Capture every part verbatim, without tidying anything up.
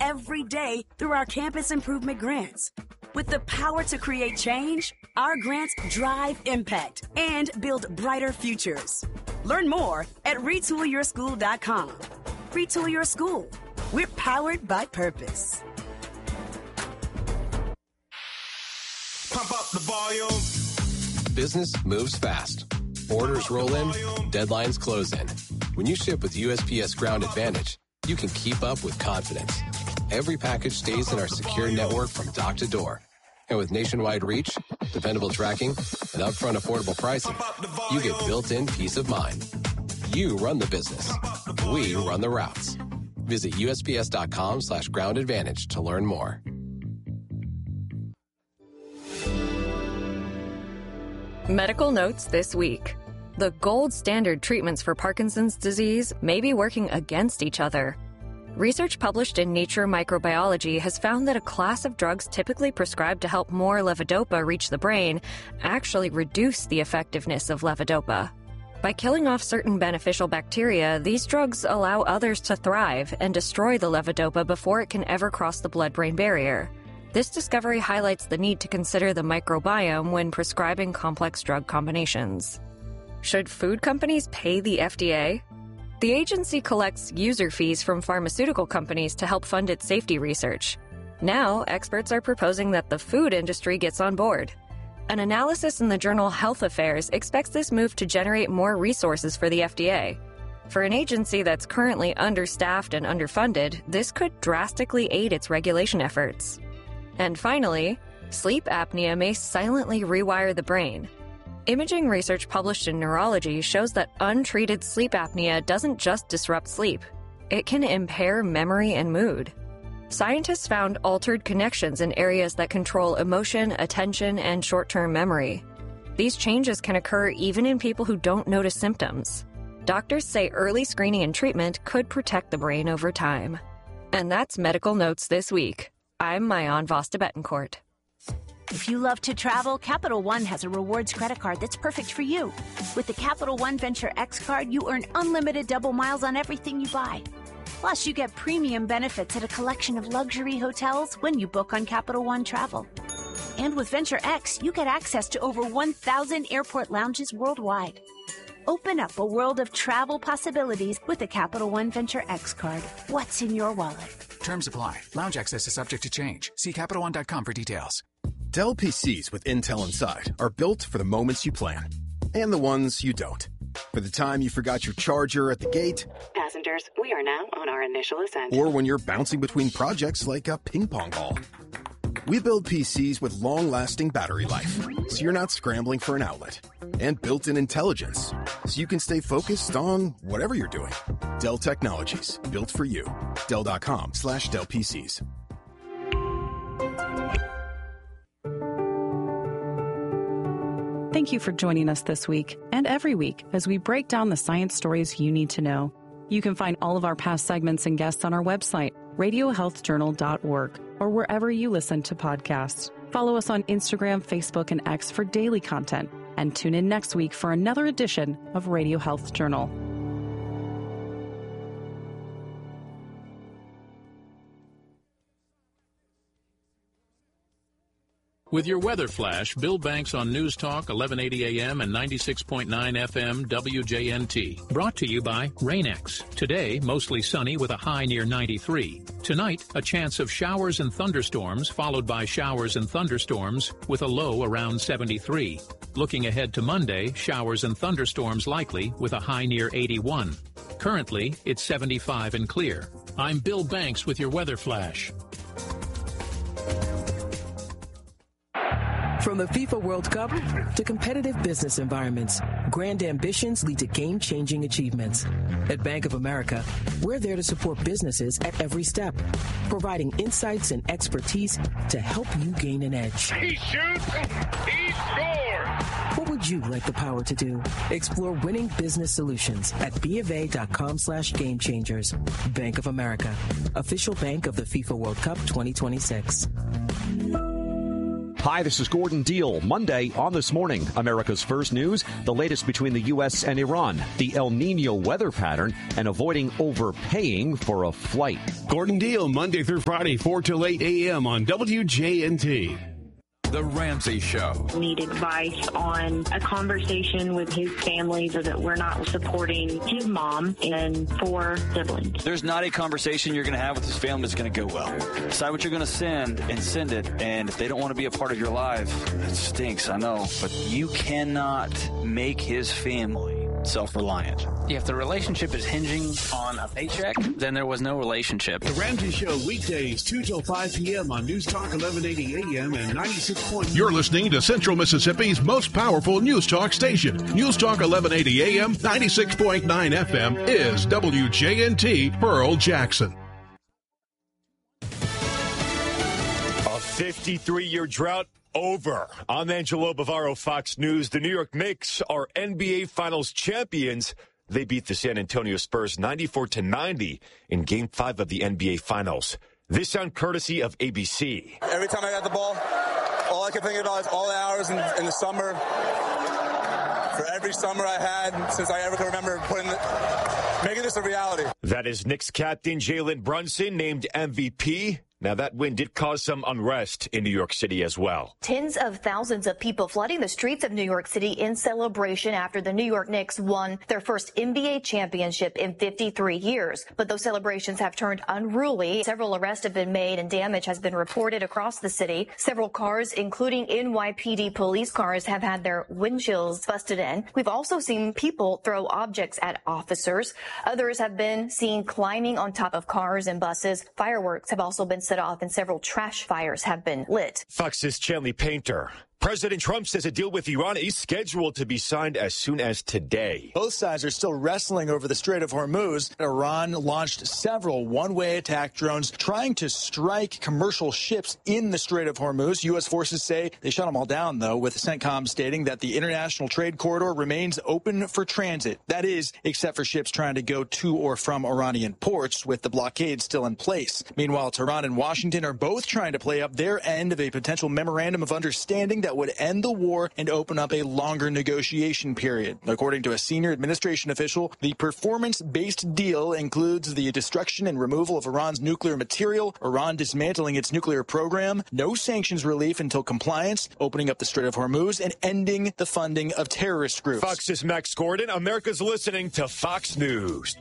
every day through our campus improvement grants. With the power to create change, our grants drive impact and build brighter futures. Learn more at retool your school dot com. Retool your school. We're powered by purpose. Pump up the volume. Business moves fast. Orders roll in, deadlines close in. When you ship with U S P S Ground Advantage, you can keep up with confidence. Every package stays in our secure network from dock to door. And with nationwide reach, dependable tracking, and upfront affordable pricing, you get built-in peace of mind. You run the business. We run the routes. Visit U S P S dot com slash ground advantage to learn more. Medical notes this week. The gold standard treatments for Parkinson's disease may be working against each other. Research published in Nature Microbiology has found that a class of drugs typically prescribed to help more levodopa reach the brain actually reduce the effectiveness of levodopa. By killing off certain beneficial bacteria, these drugs allow others to thrive and destroy the levodopa before it can ever cross the blood-brain barrier. This discovery highlights the need to consider the microbiome when prescribing complex drug combinations. Should food companies pay the F D A? The agency collects user fees from pharmaceutical companies to help fund its safety research. Now, experts are proposing that the food industry gets on board. An analysis in the journal Health Affairs expects this move to generate more resources for the F D A. For an agency that's currently understaffed and underfunded, this could drastically aid its regulation efforts. And finally, sleep apnea may silently rewire the brain. Imaging research published in Neurology shows that untreated sleep apnea doesn't just disrupt sleep. It can impair memory and mood. Scientists found altered connections in areas that control emotion, attention, and short-term memory. These changes can occur even in people who don't notice symptoms. Doctors say early screening and treatment could protect the brain over time. And that's Medical Notes this week. I'm Mayan Vasta Betancourt. If you love to travel, Capital One has a rewards credit card that's perfect for you. With the Capital One Venture X card, you earn unlimited double miles on everything you buy. Plus, you get premium benefits at a collection of luxury hotels when you book on Capital One Travel. And with Venture X, you get access to over one thousand airport lounges worldwide. Open up a world of travel possibilities with the Capital One Venture X card. What's in your wallet? Terms apply. Lounge access is subject to change. See Capital One dot com for details. Dell P Cs with Intel inside are built for the moments you plan and the ones you don't. For the time you forgot your charger at the gate. Passengers, we are now on our initial ascent. Or when you're bouncing between projects like a ping pong ball. We build P Cs with long-lasting battery life, so you're not scrambling for an outlet. And built-in intelligence, so you can stay focused on whatever you're doing. Dell Technologies, built for you. Dell dot com slash Dell P Cs. Thank you for joining us this week and every week as we break down the science stories you need to know. You can find all of our past segments and guests on our website, radio health journal dot org, or wherever you listen to podcasts. Follow us on Instagram, Facebook, and X for daily content, and tune in next week for another edition of Radio Health Journal. With your weather flash, Bill Banks on News Talk, eleven eighty A M and ninety-six point nine F M W J N T. Brought to you by Rain-X. Today, mostly sunny with a high near ninety-three. Tonight, a chance of showers and thunderstorms, followed by showers and thunderstorms with a low around seventy-three. Looking ahead to Monday, showers and thunderstorms likely with a high near eighty-one. Currently, it's seventy-five and clear. I'm Bill Banks with your weather flash. From the FIFA World Cup to competitive business environments, grand ambitions lead to game-changing achievements. At Bank of America, we're there to support businesses at every step, providing insights and expertise to help you gain an edge. He shoots, he scores! What would you like the power to do? Explore winning business solutions at BofA.com slash game changers. Bank of America, official bank of the FIFA World Cup twenty twenty-six. Hi, this is Gordon Deal. Monday on This Morning, America's First News, the latest between the U S and Iran, the El Nino weather pattern, and avoiding overpaying for a flight. Gordon Deal, Monday through Friday, four till eight a.m. on W J N T. The Ramsey Show. Need advice on a conversation with his family so that we're not supporting his mom and four siblings. There's not a conversation you're going to have with his family that's going to go well. Decide what you're going to send and send it. And if they don't want to be a part of your life, it stinks, I know. But you cannot make his family self-reliant. If the relationship is hinging on a paycheck, then there was no relationship. The Ramsey Show, weekdays, two till five p.m. on News Talk eleven eighty a.m. and ninety-six point nine. You're listening to Central Mississippi's most powerful News Talk station. News Talk eleven eighty a.m., ninety-six point nine F M is W J N T Pearl Jackson. A fifty-three-year drought over. I'm Angelo Bavaro, Fox News. The New York Knicks are N B A Finals champions. They beat the San Antonio Spurs ninety-four to ninety in Game five of the N B A Finals. This sound courtesy of A B C. Every time I got the ball, all I can think about is all the hours in, in the summer. For every summer I had since I ever can remember putting the, making this a reality. That is Knicks captain Jalen Brunson named M V P. Now, that win did cause some unrest in New York City as well. Tens of thousands of people flooding the streets of New York City in celebration after the New York Knicks won their first N B A championship in fifty-three years. But those celebrations have turned unruly. Several arrests have been made and damage has been reported across the city. Several cars, including N Y P D police cars, have had their windshields busted in. We've also seen people throw objects at officers. Others have been seen climbing on top of cars and buses. Fireworks have also been set off and several trash fires have been lit. Fox's Chanley Painter. President Trump says a deal with Iran is scheduled to be signed as soon as today. Both sides are still wrestling over the Strait of Hormuz. Iran launched several one-way attack drones trying to strike commercial ships in the Strait of Hormuz. U S forces say they shot them all down, though, with CENTCOM stating that the international trade corridor remains open for transit. That is, except for ships trying to go to or from Iranian ports, with the blockade still in place. Meanwhile, Tehran and Washington are both trying to play up their end of a potential memorandum of understanding that would end the war and open up a longer negotiation period. According to a senior administration official, the performance-based deal includes the destruction and removal of Iran's nuclear material, Iran dismantling its nuclear program, no sanctions relief until compliance, opening up the Strait of Hormuz, and ending the funding of terrorist groups. Fox's Max Gordon. America's listening to Fox News.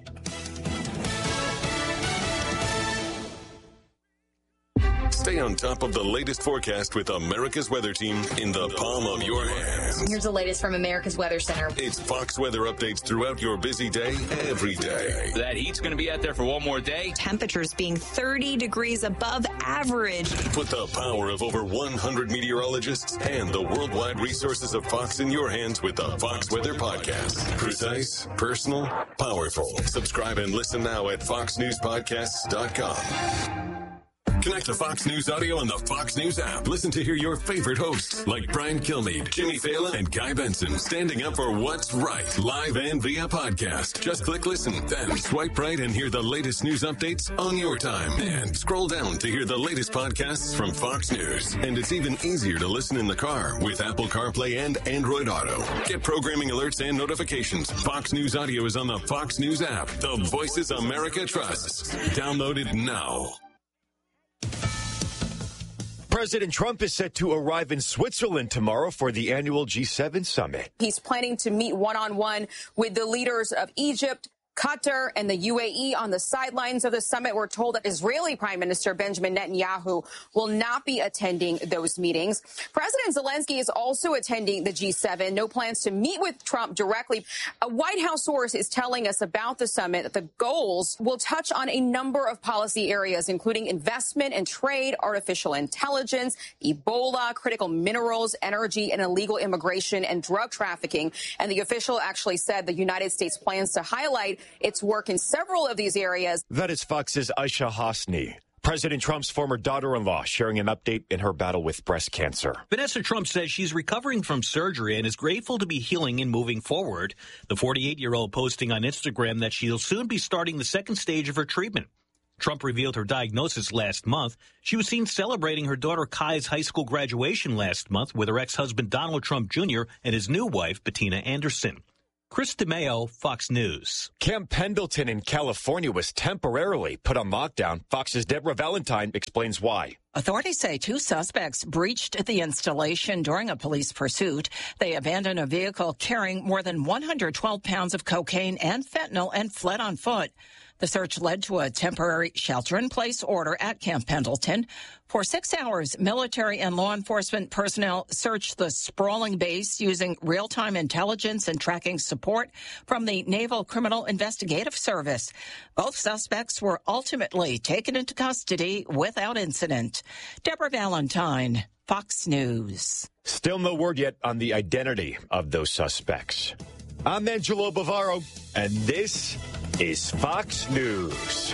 Stay on top of the latest forecast with America's Weather Team in the palm of your hands. Here's the latest from America's Weather Center. It's Fox weather updates throughout your busy day, every day. That heat's going to be out there for one more day. Temperatures being thirty degrees above average. Put the power of over one hundred meteorologists and the worldwide resources of Fox in your hands with the Fox Weather Podcast. Precise, personal, powerful. Subscribe and listen now at fox news podcasts dot com. Connect to Fox News Audio on the Fox News app. Listen to hear your favorite hosts like Brian Kilmeade, Jimmy Fallon, and Guy Benson standing up for what's right, live and via podcast. Just click listen, then swipe right and hear the latest news updates on your time. And scroll down to hear the latest podcasts from Fox News. And it's even easier to listen in the car with Apple CarPlay and Android Auto. Get programming alerts and notifications. Fox News Audio is on the Fox News app. The voices America trusts. Download it now. President Trump is set to arrive in Switzerland tomorrow for the annual G seven summit. He's planning to meet one-on-one with the leaders of Egypt, Qatar, and the U A E on the sidelines of the summit. We're told that Israeli Prime Minister Benjamin Netanyahu will not be attending those meetings. President Zelensky is also attending the G seven. No plans to meet with Trump directly. A White House source is telling us about the summit that the goals will touch on a number of policy areas, including investment and trade, artificial intelligence, Ebola, critical minerals, energy, and illegal immigration and drug trafficking. And the official actually said the United States plans to highlight its work in several of these areas. That is Fox's Aisha Hasni. President Trump's former daughter-in-law sharing an update in her battle with breast cancer. Vanessa Trump says she's recovering from surgery and is grateful to be healing and moving forward. The forty-eight-year-old posting on Instagram that she'll soon be starting the second stage of her treatment. Trump revealed her diagnosis last month. She was seen celebrating her daughter Kai's high school graduation last month with her ex-husband Donald Trump Junior and his new wife, Bettina Anderson. Chris DeMeo, Fox News. Camp Pendleton in California was temporarily put on lockdown. Fox's Deborah Valentine explains why. Authorities say two suspects breached the installation during a police pursuit. They abandoned a vehicle carrying more than one hundred twelve pounds of cocaine and fentanyl and fled on foot. The search led to a temporary shelter-in-place order at Camp Pendleton. For six hours, military and law enforcement personnel searched the sprawling base using real-time intelligence and tracking support from the Naval Criminal Investigative Service. Both suspects were ultimately taken into custody without incident. Deborah Valentine, Fox News. Still no word yet on the identity of those suspects. I'm Angelo Bavaro, and this is Fox News.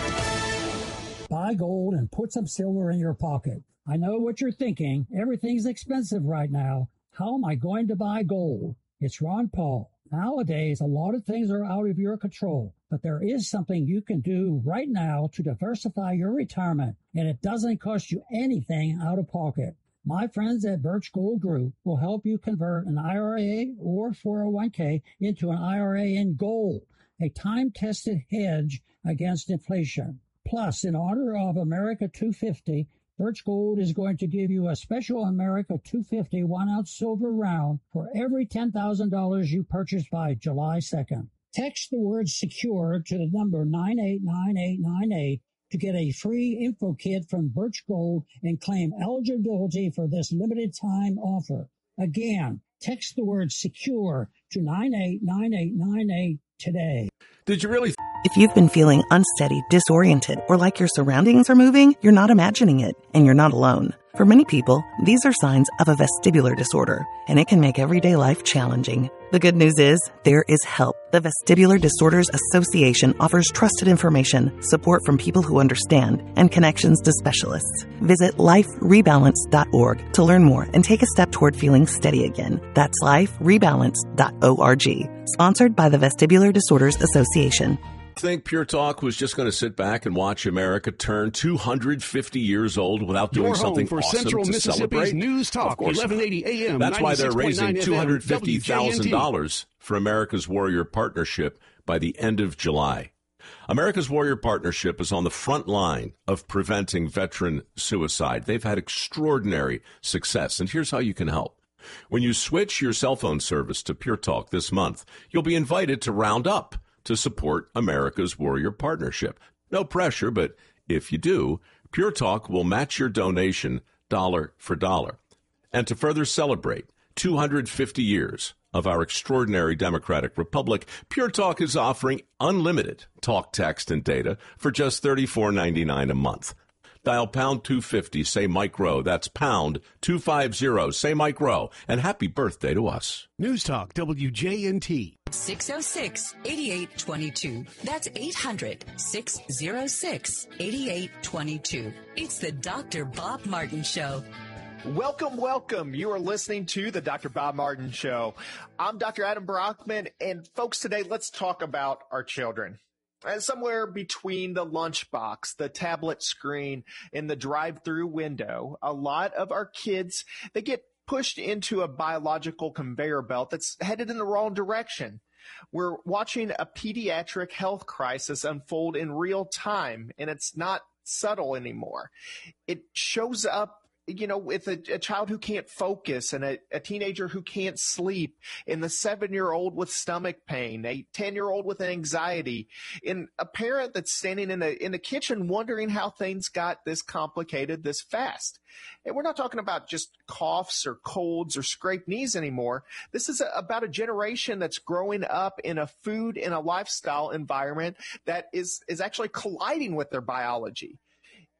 Buy gold and put some silver in your pocket. I know what you're thinking. Everything's expensive right now. How am I going to buy gold? It's Ron Paul. Nowadays, a lot of things are out of your control, but there is something you can do right now to diversify your retirement, and it doesn't cost you anything out of pocket. My friends at Birch Gold Group will help you convert an I R A or four oh one k into an I R A in gold, a time-tested hedge against inflation. Plus, in honor of America two fifty, Birch Gold is going to give you a special America two fifty one-ounce silver round for every ten thousand dollars you purchase by July second. Text the word SECURE to the number nine eight nine eight nine eight to get a free info kit from Birch Gold and claim eligibility for this limited time offer. Again, text the word SECURE to nine eight nine eight nine eight today. Did you really? If you've been feeling unsteady, disoriented, or like your surroundings are moving, you're not imagining it, and you're not alone. For many people, these are signs of a vestibular disorder, and it can make everyday life challenging. The good news is, there is help. The Vestibular Disorders Association offers trusted information, support from people who understand, and connections to specialists. Visit life rebalance dot org to learn more and take a step toward feeling steady again. That's life rebalance dot org. Sponsored by the Vestibular Disorders Association. Think Pure Talk was just going to sit back and watch America turn two hundred fifty years old without doing Your something home for awesome Central to Mississippi's celebrate? News Talk, eleven eighty A M. That's why they're raising two hundred fifty thousand dollars W J N T. for America's Warrior Partnership by the end of July. America's Warrior Partnership is on the front line of preventing veteran suicide. They've had extraordinary success, and here's how you can help. When you switch your cell phone service to Pure Talk this month, you'll be invited to round up to support America's Warrior Partnership. No pressure, but if you do, Pure Talk will match your donation dollar for dollar. And to further celebrate two hundred fifty years of our extraordinary democratic republic, Pure Talk is offering unlimited talk, text, and data for just thirty-four ninety-nine a month. Dial pound two fifty, say Mike Rowe. That's pound two fifty, say Mike Rowe. And happy birthday to us. News Talk, W J N T. six oh six, eighty-eight twenty-two. That's eight hundred, six oh six, eighty-eight twenty-two. It's the Doctor Bob Martin Show. Welcome, welcome. You are listening to the Doctor Bob Martin Show. I'm Doctor Adam Brockman, and folks, today let's talk about our children. And somewhere between the lunchbox, the tablet screen, and the drive-through window, a lot of our kids, they get pushed into a biological conveyor belt that's headed in the wrong direction. We're watching a pediatric health crisis unfold in real time, and it's not subtle anymore. It shows up, you know, with a, a child who can't focus and a, a teenager who can't sleep, and the seven-year-old with stomach pain, a ten-year-old with anxiety, and a parent that's standing in a in the kitchen wondering how things got this complicated this fast. And we're not talking about just coughs or colds or scraped knees anymore. This is a, about a generation that's growing up in a food and a lifestyle environment that is is actually colliding with their biology.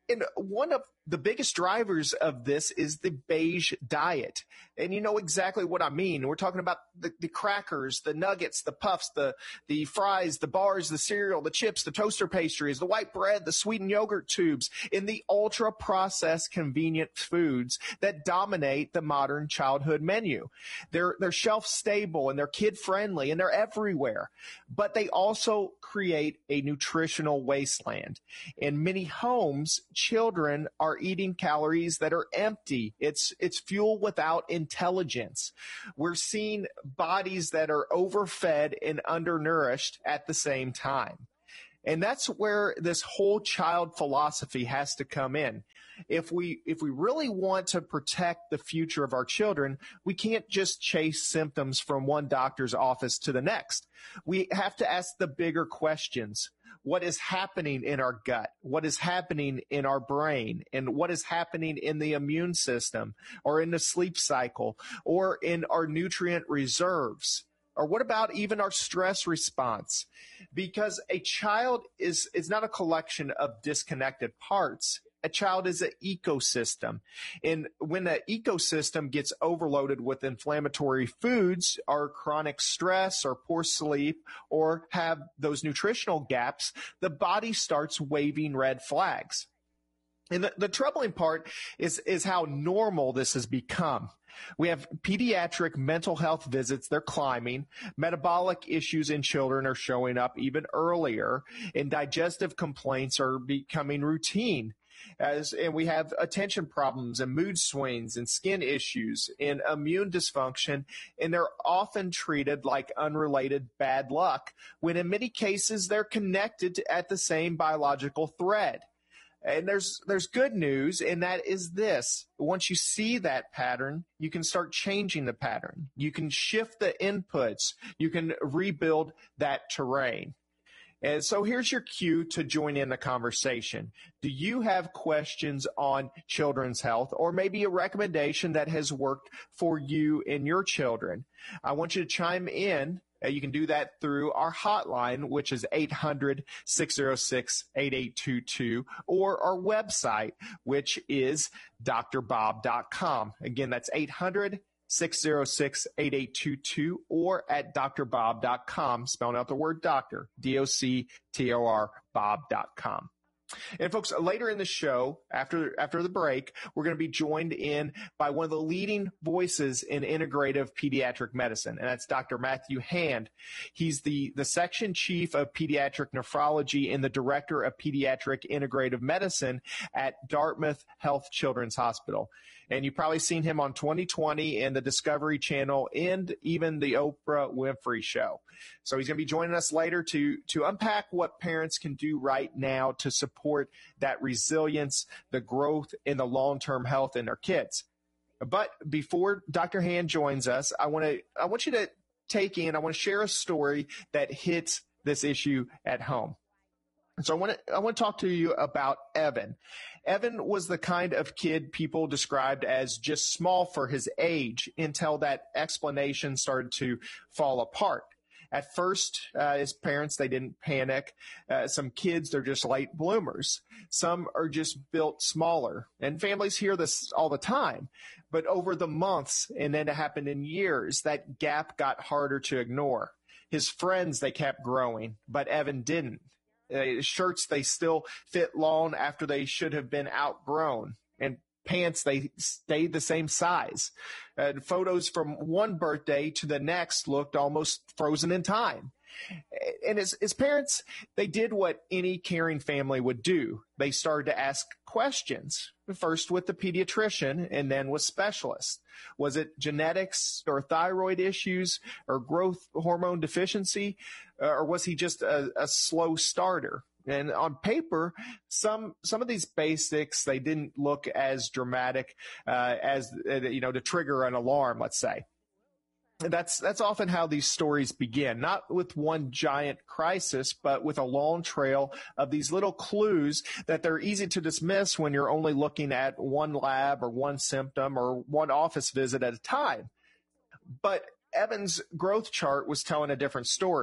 And one of the biggest drivers of this is the beige diet. And you know exactly what I mean. We're talking about the, the crackers, the nuggets, the puffs, the, the fries, the bars, the cereal, the chips, the toaster pastries, the white bread, the sweetened yogurt tubes, and the ultra-processed convenient foods that dominate the modern childhood menu. They're, they're shelf-stable and they're kid-friendly and they're everywhere. But they also create a nutritional wasteland. In many homes, children are eating calories that are empty. It's, it's fuel without intelligence. We're seeing bodies that are overfed and undernourished at the same time. And that's where this whole child philosophy has to come in. If we, if we really want to protect the future of our children, we can't just chase symptoms from one doctor's office to the next. We have to ask the bigger questions. What is happening in our gut? What is happening in our brain? And what is happening in the immune system or in the sleep cycle or in our nutrient reserves? Or what about even our stress response? Because a child is, is not a collection of disconnected parts. A child is an ecosystem. And when the ecosystem gets overloaded with inflammatory foods or chronic stress or poor sleep or have those nutritional gaps, the body starts waving red flags. And the, the troubling part is, is how normal this has become. We have pediatric mental health visits. They're climbing. Metabolic issues in children are showing up even earlier, and digestive complaints are becoming routine. As, and we have attention problems and mood swings and skin issues and immune dysfunction, and they're often treated like unrelated bad luck, when in many cases they're connected to, at the same biological thread. And there's there's good news, and that is this. Once you see that pattern, you can start changing the pattern. You can shift the inputs. You can rebuild that terrain. And so here's your cue to join in the conversation. Do you have questions on children's health, or maybe a recommendation that has worked for you and your children? I want you to chime in. You can do that through our hotline, which is eight hundred, six oh six, eight eight two two, or our website, which is D R bob dot com. Again, that's eight hundred, six oh six, eight eight two two, or at D R bob dot com, spelling out the word doctor, D O C T O R, bob dot com. And folks, later in the show, after after the break, we're going to be joined in by one of the leading voices in integrative pediatric medicine, and that's Doctor Matthew Hand. He's the, the section chief of pediatric nephrology and the director of pediatric integrative medicine at Dartmouth Health Children's Hospital. And you've probably seen him on twenty twenty and the Discovery Channel and even the Oprah Winfrey Show. So he's going to be joining us later to, to unpack what parents can do right now to support that resilience, the growth, and the long-term health in their kids. But before Doctor Hand joins us, I want to I want you to take in, I want to share a story that hits this issue at home. So I want to I want to talk to you about Evan. Evan was the kind of kid people described as just small for his age until that explanation started to fall apart. At first, uh, his parents, they didn't panic. Uh, some kids, they're just late bloomers. Some are just built smaller. And families hear this all the time. But over the months, and then it happened in years, that gap got harder to ignore. His friends, they kept growing, but Evan didn't. Uh, shirts, they still fit long after they should have been outgrown. And pants, they stayed the same size. Uh, photos from one birthday to the next looked almost frozen in time. And his, his parents, they did what any caring family would do. They started to ask questions, first with the pediatrician and then with specialists. Was it genetics or thyroid issues or growth hormone deficiency? Uh, or was he just a, a slow starter? And on paper, some some of these basics, they didn't look as dramatic uh, as, uh, you know, to trigger an alarm, let's say. And that's that's often how these stories begin, not with one giant crisis, but with a long trail of these little clues that they're easy to dismiss when you're only looking at one lab or one symptom or one office visit at a time. But Evan's growth chart was telling a different story.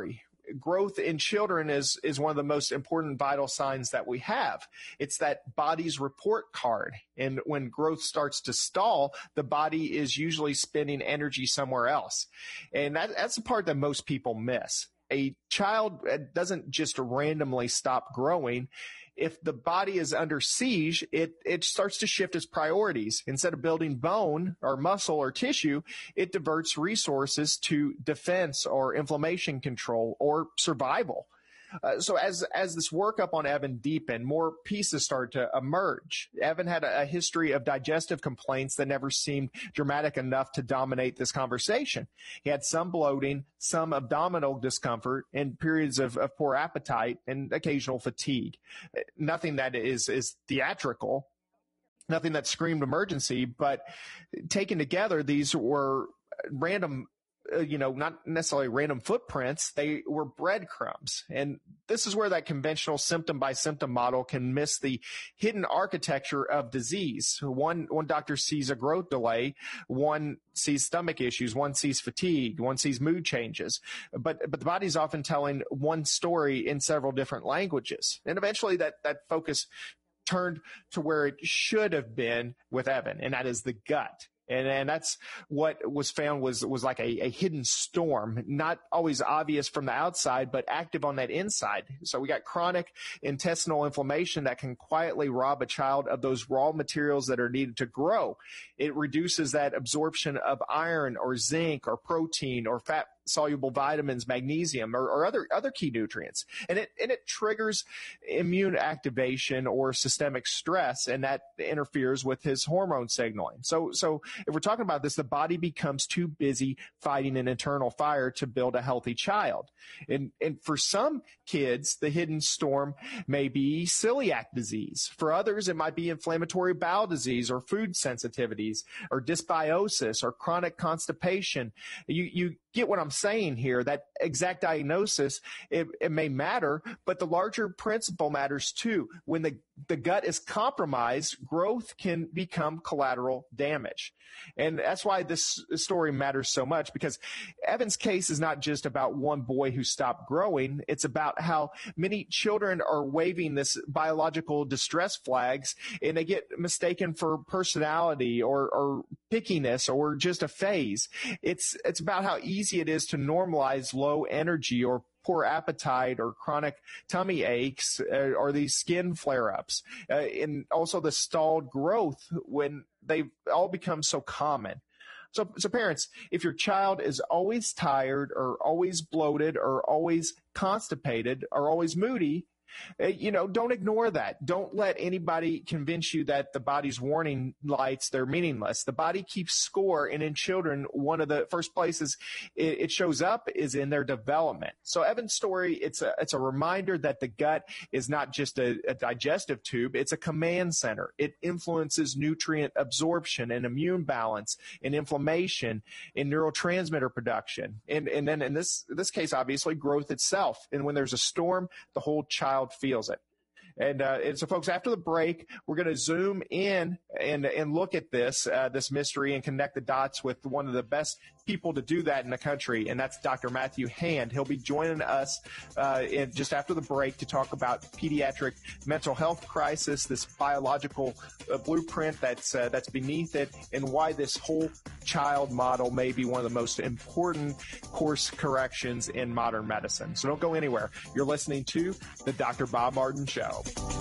growth in children is, is one of the most important vital signs that we have. It's that body's report card. And when growth starts to stall, the body is usually spending energy somewhere else. And that, that's the part that most people miss. A child doesn't just randomly stop growing. If the body is under siege, it, it starts to shift its priorities. Instead of building bone or muscle or tissue, it diverts resources to defense or inflammation control or survival. Uh, so as as this workup on Evan deepened, more pieces started to emerge. Evan had a, a history of digestive complaints that never seemed dramatic enough to dominate this conversation. He had some bloating, some abdominal discomfort, and periods of, of poor appetite and occasional fatigue. Nothing that is is theatrical, nothing that screamed emergency, but taken together, these were random Uh, you know, not necessarily random footprints, they were breadcrumbs. And this is where that conventional symptom by symptom model can miss the hidden architecture of disease. One, one doctor sees a growth delay, one sees stomach issues, one sees fatigue, one sees mood changes. But, but the body's often telling one story in several different languages. And eventually that, that focus turned to where it should have been with Evan, and that is the gut. And, and that's what was found was, was like a, a hidden storm, not always obvious from the outside, but active on that inside. So we got chronic intestinal inflammation that can quietly rob a child of those raw materials that are needed to grow. It reduces that absorption of iron or zinc or protein or fat soluble vitamins, magnesium, or, or other other key nutrients, and it and it triggers immune activation or systemic stress, and that interferes with his hormone signaling. So, so if we're talking about this, the body becomes too busy fighting an internal fire to build a healthy child. And and for some kids, the hidden storm may be celiac disease. For others, it might be inflammatory bowel disease or food sensitivities or dysbiosis or chronic constipation. You you get what I'm saying here. That exact diagnosis, it, it may matter, but the larger principle matters too. When the, the gut is compromised, growth can become collateral damage. And that's why this story matters so much, because Evan's case is not just about one boy who stopped growing. It's about how many children are waving this biological distress flags, and they get mistaken for personality or, or pickiness or just a phase. It's, it's about how easy it is to normalize low energy or poor appetite or chronic tummy aches uh, or these skin flare-ups, uh, and also the stalled growth when they've all become so common. So, so parents, if your child is always tired or always bloated or always constipated or always moody, you know, don't ignore that. Don't let anybody convince you that the body's warning lights, they're meaningless. The body keeps score, and in children, one of the first places it, it shows up is in their development. So Evan's story, it's a, it's a reminder that the gut is not just a, a digestive tube, it's a command center. It influences nutrient absorption and immune balance and inflammation and neurotransmitter production. And, and then in this, this case, obviously, growth itself. And when there's a storm, the whole child feels it. And, uh, and so, folks, after the break, we're going to zoom in and and look at this uh, this mystery and connect the dots with one of the best people to do that in the country, and that's Doctor Matthew Hand. He'll be joining us uh, in just after the break to talk about pediatric mental health crisis, this biological uh, blueprint that's uh, that's beneath it, and why this whole child model may be one of the most important course corrections in modern medicine. So don't go anywhere. You're listening to the Doctor Bob Martin Show.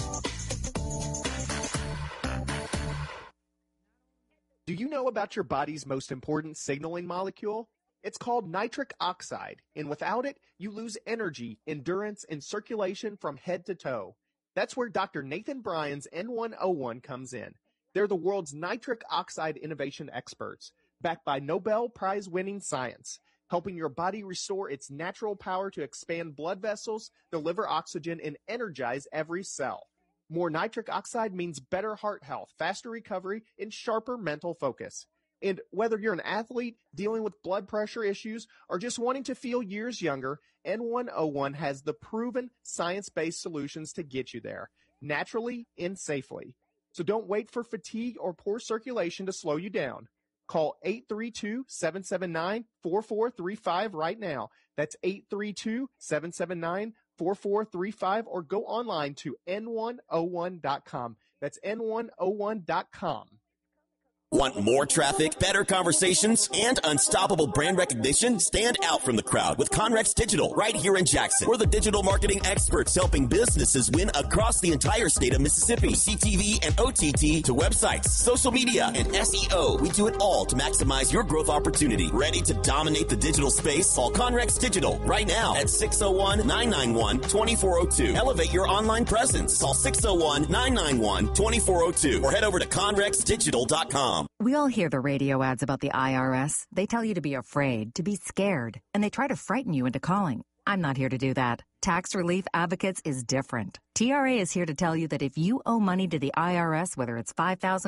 Do you know about your body's most important signaling molecule? It's called nitric oxide, and without it, you lose energy, endurance, and circulation from head to toe. That's where Doctor Nathan Bryan's N one oh one comes in. They're the world's nitric oxide innovation experts, backed by Nobel Prize-winning science, helping your body restore its natural power to expand blood vessels, deliver oxygen, and energize every cell. More nitric oxide means better heart health, faster recovery, and sharper mental focus. And whether you're an athlete dealing with blood pressure issues or just wanting to feel years younger, N one oh one has the proven science-based solutions to get you there, naturally and safely. So don't wait for fatigue or poor circulation to slow you down. Call eight three two, seven seven nine, four four three five right now. That's eight three two, seven seven nine, four four three five, or go online to N one oh one dot com. That's N one oh one dot com. Want more traffic, better conversations, and unstoppable brand recognition? Stand out from the crowd with Conrex Digital right here in Jackson. We're the digital marketing experts helping businesses win across the entire state of Mississippi. C T V and O T T to websites, social media, and S E O. We do it all to maximize your growth opportunity. Ready to dominate the digital space? Call Conrex Digital right now at six oh one, nine nine one, two four oh two. Elevate your online presence. Call six oh one, nine nine one, two four oh two or head over to conrex digital dot com. We all hear the radio ads about the I R S. They tell you to be afraid, to be scared, and they try to frighten you into calling. I'm not here to do that. Tax Relief Advocates is different. T R A is here to tell you that if you owe money to the I R S, whether it's five thousand dollars